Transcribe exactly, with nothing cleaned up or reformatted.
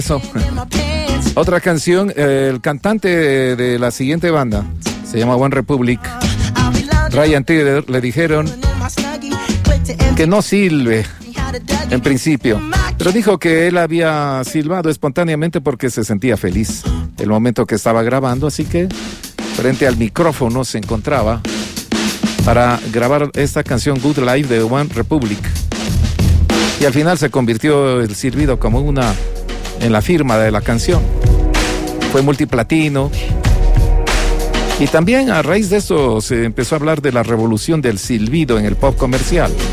Eso. Otra canción, eh, el cantante de, de la siguiente banda se llama One Republic. Ryan Tedder le dijeron que no silbe en principio, pero dijo que él había silbado espontáneamente porque se sentía feliz el momento que estaba grabando, así que frente al micrófono se encontraba para grabar esta canción Good Life de One Republic. Y al final se convirtió el silbido como una en la firma de la canción. Fue multiplatino. Y también a raíz de eso se empezó a hablar de la revolución del silbido en el pop comercial.